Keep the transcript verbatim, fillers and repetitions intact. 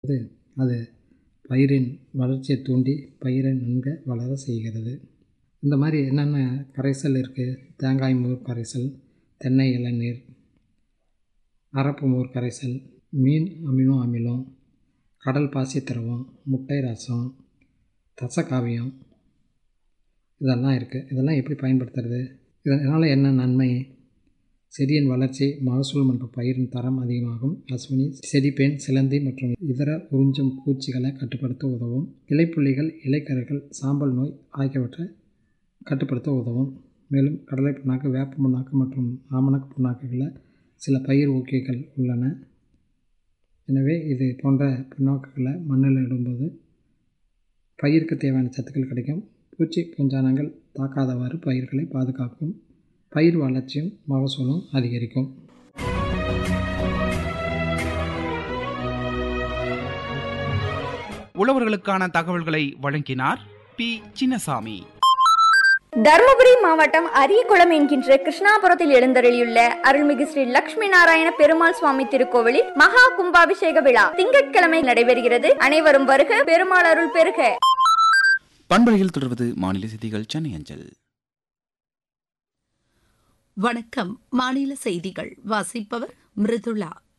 போது அது பயிரின் வளர்ச்சியை தூண்டி பயிரை நன்கு வளர செய்கிறது. இந்த மாதிரி என்னென்ன கரைசல் இருக்குது? தேங்காய் மோர் கரைசல், தென்னை இளநீர், அரப்பு மோர் கரைசல், மீன் அமினோ அமிலம், கடல் பாசி திரவம், முட்டை ரசம், தசகாவியம், இதெல்லாம் இருக்குது. இதெல்லாம் எப்படி பயன்படுத்துறது? இதனால் என்ன நன்மை? செடியின் வளர்ச்சி, மகசூல் மற்றும் பயிரின் தரம் அதிகமாகும். அஸ்வினி, செடிப்பேன், சிலந்தி மற்றும் இதர உறிஞ்சும் பூச்சிகளை கட்டுப்படுத்த உதவும். இலைப்புள்ளிகள், இலைக்கருகள், சாம்பல் நோய் ஆகியவற்றை கட்டுப்படுத்த உதவும். மேலும் கடலை புண்ணாக்கு, வேப்ப புண்ணாக்கு மற்றும் ஆமணக்கு புண்ணாக்குகளில் சில பயிர் ஊக்கிகள் உள்ளன. எனவே இது போன்ற புண்ணாக்குகளை மண்ணில் இடும்போது பயிருக்கு தேவையான சத்துக்கள் கிடைக்கும். பூச்சி பூஞ்சானங்கள் தாக்காதவாறு பயிர்களை பாதுகாக்கும். பயிர் வளர்ச்சியும் மகசூலும் அதிகரிக்கும். உழவர்களுக்கான தகவல்களை வழங்கினார் பி சின்னசாமி. தருமபுரி மாவட்டம் அரியகுளம் என்கின்ற கிருஷ்ணாபுரத்தில் எழுந்தருளியுள்ள அருள்மிகு ஸ்ரீ லட்சுமி நாராயண பெருமாள் சுவாமி திருக்கோவிலில் மகா கும்பாபிஷேக விழா திங்கட்கிழமை நடைபெறுகிறது. அனைவரும் வருக, பெருமாள் அருள் பெருக. பண்பலையில் தொடர்வது மாநில செய்திகள், சென்னை அஞ்சல். வணக்கம். மாநில செய்திகள் வாசிப்பவர் மிருதுளா.